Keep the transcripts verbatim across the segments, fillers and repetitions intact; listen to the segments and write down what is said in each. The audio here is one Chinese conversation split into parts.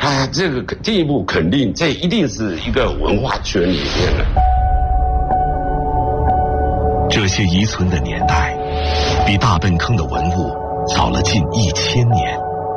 他这个进一步肯定，这一定是一个文化圈里面的。 这些遗存的年代，比大粪坑的文物早了近一千年。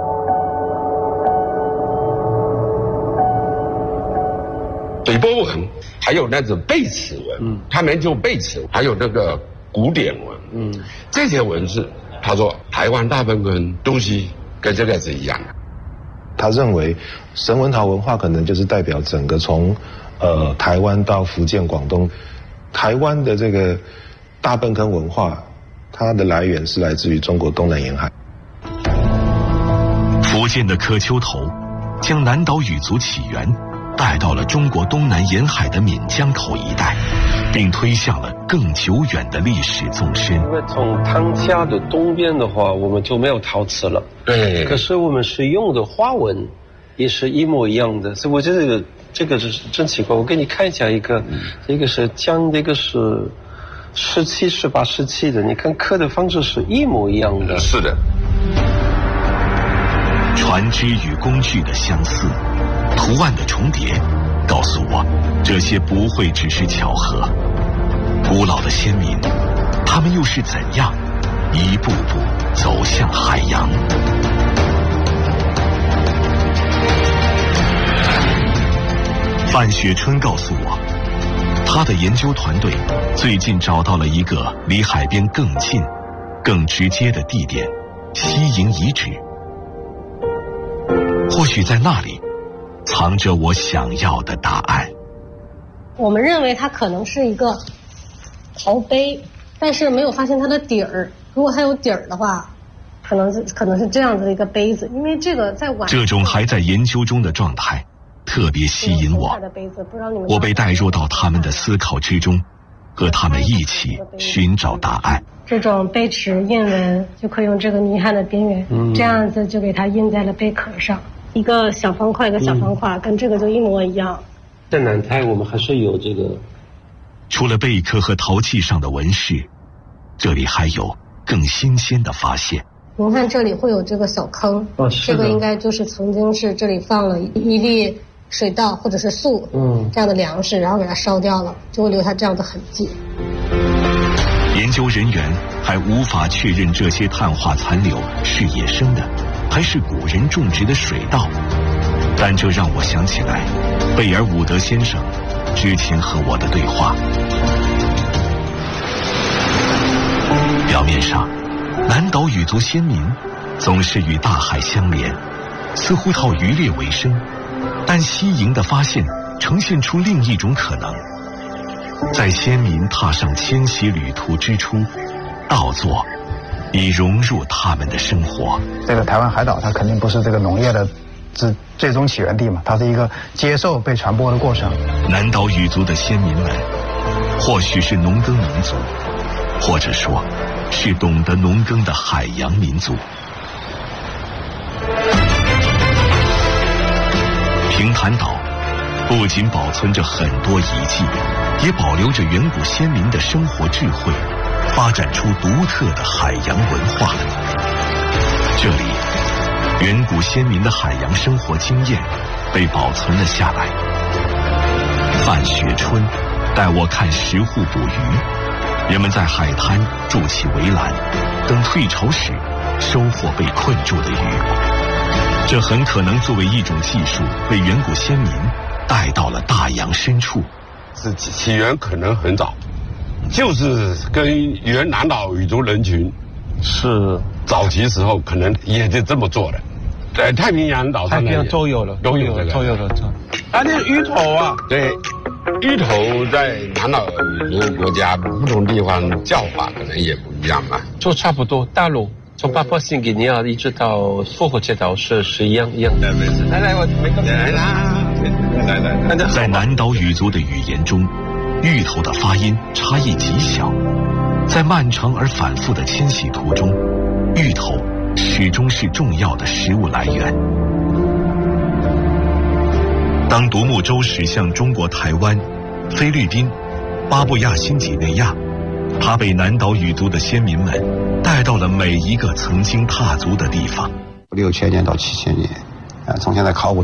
水波纹，还有那种贝齿纹，嗯，他们就贝齿，还有那个古典文，嗯，这些文字，他说台湾大粪坑东西跟这个是一样的。 他认为神文陶文化可能就是代表整个从呃台湾到福建、广东，台湾的这个大粪坑文化，它的来源是来自于中国东南沿海。 福建的柯秋头将南岛语族起源带到了中国东南沿海的闽江口一带，并推向了更久远的历史纵深。 因为从汤家的东边的话，我们就没有陶瓷了。 对。 可是我们是用的花纹，也是一模一样的。所以我觉得这个这个是真奇怪。我给你看一下一个，嗯、一个是江，一个是十七、十八、十七的。你看刻的方式是一模一样的。 是的。 船只与工具的相似，图案的重叠，告诉我，这些不会只是巧合。古老的先民，他们又是怎样一步步走向海洋？范雪春告诉我，他的研究团队最近找到了一个离海边更近、更直接的地点——西营遗址。或许在那里藏着我想要的答案。 我们认为它可能是一个陶杯，但是没有发现它的底儿。如果还有底儿的话，可能是可能是这样子的一个杯子，因为这个在晚这种还在研究中的状态特别吸引我。我被带入到他们的思考之中，和他们一起寻找答案。 这种杯齿印纹就可以用这个泥汉的边缘、嗯，这样子就给它印在了贝壳上，一个小方块一个小方块、嗯、跟这个就一模一样。 在南台我们还是有这个， 除了贝壳和陶器上的纹饰，这里还有更新鲜的发现。 您看这里会有这个小坑、哦、这个应该就是曾经是这里放了一粒水稻或者是粟、嗯、这样的粮食，然后给它烧掉了，就会留下这样的痕迹。 研究人员还无法确认这些碳化残留是野生的还是古人种植的水稻，但这让我想起来贝尔伍德先生之前和我的对话。表面上南岛语族先民总是与大海相连，似乎靠渔猎为生，但西营的发现呈现出另一种可能。在先民踏上迁徙旅途之初，稻作已融入他们的生活。 这个台湾海岛它肯定不是这个农业的最最终起源地嘛，它是一个接受被传播的过程。 南岛语族的先民们或许是农耕民族，或者说是懂得农耕的海洋民族。平潭岛不仅保存着很多遗迹，也保留着远古先民的生活智慧，发展出独特的海洋文化。这里远古先民的海洋生活经验被保存了下来。范雪春带我看石户捕鱼，人们在海滩筑起围栏，等退潮时收获被困住的鱼。这很可能作为一种技术被远古先民带到了大洋深处。 是起源可能很早，就是跟原南岛语族人群是早期时候可能也就这么做的。在太平洋岛上， 太平洋都有了， 都有这个， 都有了。啊，那芋头啊， 对，芋头在南岛语族国家不同地方叫法可能也不一样吧， 就差不多。大陆从巴布新几内亚一直到复活节岛是是一样一样的。来来，我没个来啦。来来， 在南岛语族的语言中，芋头的发音差异极小。在漫长而反复的迁徙途中，芋头始终是重要的食物来源。当独木舟驶向中国台湾、菲律宾、巴布亚新几内亚，它被南岛语族的先民们带到了每一个曾经踏足的地方。 六千年到七千年，啊，从现在考古